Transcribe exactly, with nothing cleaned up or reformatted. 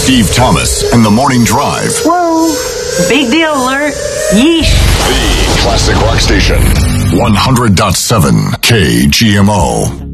Steve Thomas and the Morning Drive. Whoa, big deal alert. Yeesh. The classic rock station. one hundred point seven K G M O.